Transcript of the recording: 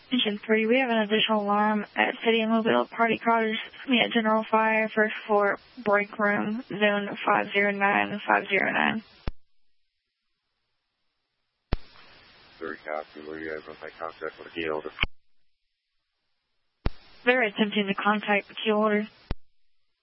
Station 3, we have an additional alarm at City and Mobile Party Cottage. Me at General Fire, first floor, break room, zone 509-509. Very copy. Were you able to make contact with the key holder? They're attempting to contact the key holder.